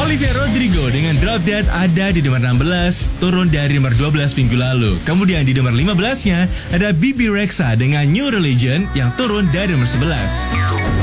Olivia Rodrigo dengan Drop Dead ada di nomor 16, turun dari nomor 12 minggu lalu. Kemudian di nomor 15-nya ada Bibi Rexha dengan New Religion yang turun dari nomor 11.